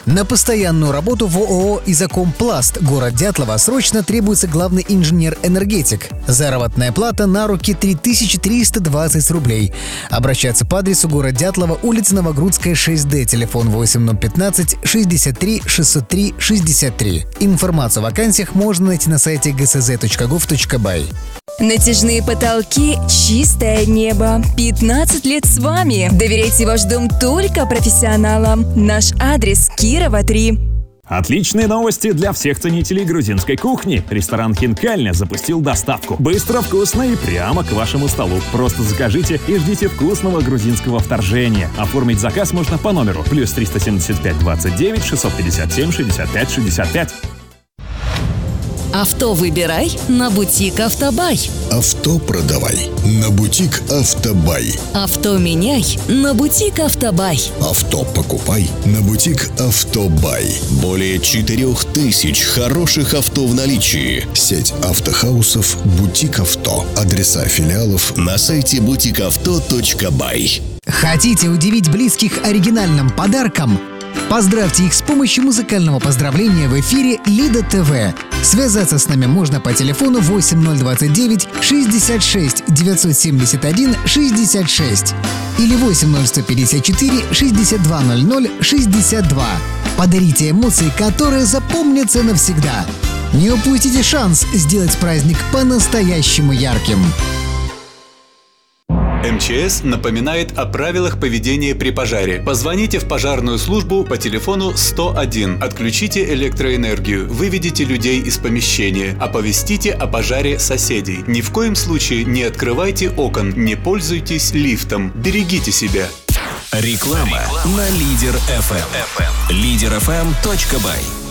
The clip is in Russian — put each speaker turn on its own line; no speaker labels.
На постоянную работу в ООО «Изокомпласт» город Дятлова срочно требуется главный инженер-энергетик. Заработная плата на руки 3320 рублей. Обращаться по адресу город Дятлова, улица Новогрудская, 6Д, телефон 8015 63 603 63. Информацию о вакансиях можно найти на сайте gsz.gov.by.
Натяжные потолки, чистое небо. 15 лет с вами. Доверяйте ваш дом только профессионалам. Наш адрес: Кирова, 3.
Отличные новости для всех ценителей грузинской кухни. Ресторан «Хинкальня» запустил доставку. Быстро, вкусно и прямо к вашему столу. Просто закажите и ждите вкусного грузинского вторжения. Оформить заказ можно по номеру +375 29 657 65 65.
Авто выбирай на бутик «Автобай».
Авто продавай на бутик «Автобай».
Авто меняй на бутик «Автобай».
Авто покупай на бутик «Автобай».
Более 4000 хороших авто в наличии.
Сеть автохаусов «Бутик Авто». Адреса филиалов
На сайте butikavto.by.
Хотите удивить близких оригинальным подарком? Поздравьте их с помощью музыкального поздравления в эфире Лида ТВ. Связаться с нами можно по телефону 8029 66 971 66 или 80154 6200 62. Подарите эмоции, которые запомнятся навсегда. Не упустите шанс сделать праздник по-настоящему ярким.
МЧС напоминает о правилах поведения при пожаре. Позвоните в пожарную службу по телефону 101. Отключите электроэнергию, выведите людей из помещения, оповестите о пожаре соседей. Ни в коем случае не открывайте окон, не пользуйтесь лифтом. Берегите себя.
Реклама на Лидер FM. Лидер FM.by.